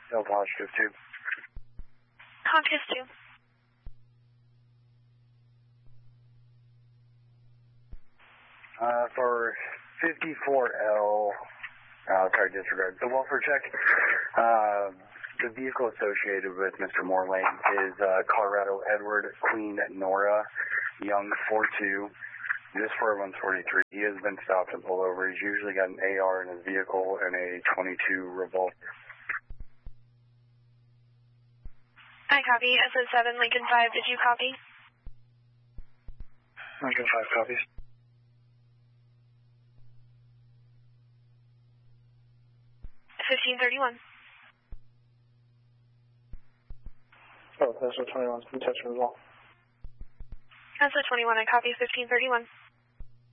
No positive 2. Comcast 2. For 54L, sorry, disregard. The welfare check, the vehicle associated with Mr. Moorlane is Colorado Edward Queen Nora Young 42. This is for 143. He has been stopped and pulled over. He's usually got an AR in his vehicle and a .22 revolver. I copy. SO7, Lincoln 5. Did you copy? Lincoln 5 copies. $15.31. Oh, SO21's been touched as well. SO21, I copy. $15.31.